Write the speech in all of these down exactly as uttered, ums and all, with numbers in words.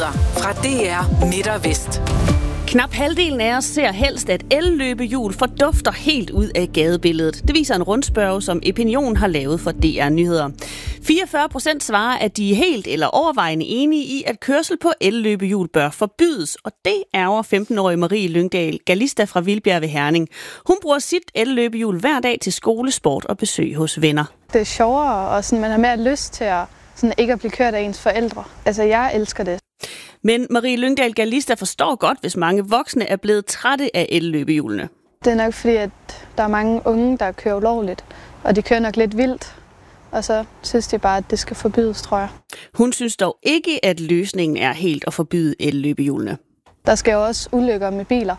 Nyheder fra D R Midt og Vest. Knap halvdelen af os ser helst, at elløbehjul fordufter helt ud af gadebilledet. Det viser en rundspørge, som Epinion har lavet for D R Nyheder. fireogfyrre procent svarer, at de er helt eller overvejende enige i, at kørsel på elløbehjul bør forbydes. Og det ærger femten-årige Marie Lyngdal Galista fra Vildbjerg ved Herning. Hun bruger sit elløbehjul hver dag til skole, sport og besøg hos venner. Det er sjovere, og sådan, man har mere lyst til at sådan, ikke at blive kørt af ens forældre. Altså, jeg elsker det. Men Marie Lyngdal Galista forstår godt, hvis mange voksne er blevet trætte af elløbehjulene. Det er nok fordi, at der er mange unge, der kører ulovligt, og de kører nok lidt vildt. Og så synes de bare, at det skal forbydes, tror jeg. Hun synes dog ikke, at løsningen er helt at forbyde elløbehjulene. Der sker jo også ulykker med biler.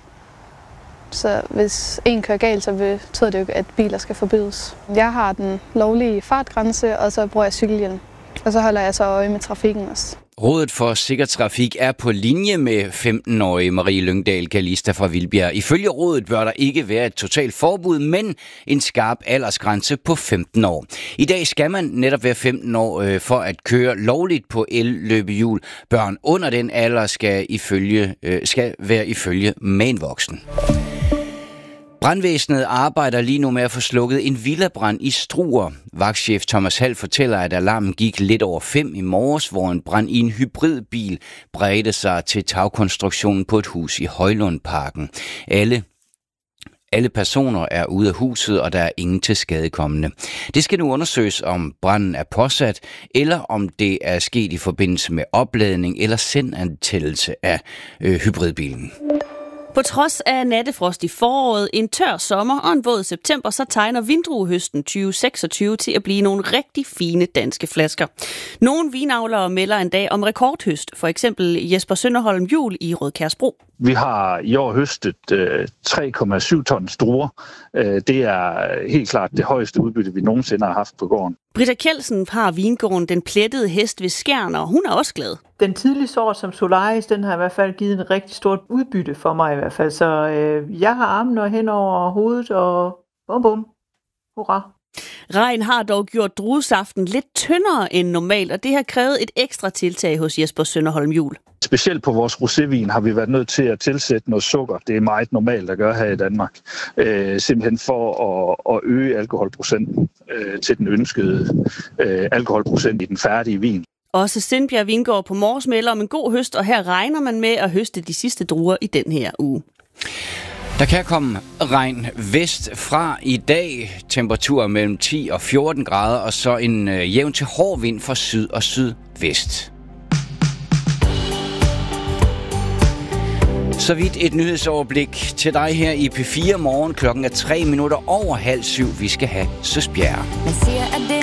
Så hvis en kører galt, så betyder det jo, at biler skal forbydes. Jeg har den lovlige fartgrænse, og så bruger jeg cykelhjelm. Og så holder jeg så øje med trafikken også. Rådet for Sikker Trafik er på linje med femten-årige Marie Lyngdal Galista fra Vildbjerg. Ifølge rådet bør der ikke være et totalt forbud, men en skarp aldersgrænse på femten år. I dag skal man netop være femten år øh, for at køre lovligt på elløbehjul. Børn under den alder skal, ifølge, øh, skal være ifølge med en voksen. Brandvæsenet arbejder lige nu med at få slukket en villabrand i Struer. Vagtchef Thomas Hall fortæller, at alarmen gik lidt over fem i morges, hvor en brand i en hybridbil bredte sig til tagkonstruktionen på et hus i Højlundparken. Alle Alle personer er ude af huset, og der er ingen tilskadekommende. Det skal nu undersøges, om branden er påsat, eller om det er sket i forbindelse med opladning eller sendantændelse af øh, hybridbilen. På trods af nattefrost i foråret, en tør sommer og en våd september, så tegner vindruehøsten tyve seksogtyve til at blive nogle rigtig fine danske flasker. Nogle vinavlere melder en dag om rekordhøst, for eksempel Jesper Sønderholm Juhl i Rødkærsbro. Vi har i år høstet øh, tre komma syv tons druer. Øh, det er helt klart det højeste udbytte, vi nogensinde har haft på gården. Britta Kjeldsen har vingården Den Plettede Hest ved Skjern, og hun er også glad. Den tidlige sort som Solaris, den har i hvert fald givet en rigtig stort udbytte for mig i hvert fald. Så øh, jeg har armene hen over hovedet, og bum bum, hurra. Regn har dog gjort druesaften lidt tyndere end normalt, og det har krævet et ekstra tiltag hos Jesper Sønderholm Juhl. Specielt på vores rosévin har vi været nødt til at tilsætte noget sukker. Det er meget normalt at gøre her i Danmark. Øh, simpelthen for at, at øge alkoholprocenten øh, til den ønskede øh, alkoholprocent i den færdige vin. Også Sindbjerg Vingård på Mors melder om en god høst, og her regner man med at høste de sidste druer i den her uge. Der kan komme regn vest fra i dag, temperaturer mellem ti og fjorten grader, og så en øh, jævn til hård vind fra syd og sydvest. Så vidt et nyhedsoverblik til dig her i P fire morgen. Klokken er tre minutter over halv syv. Vi skal have Søsbjerg.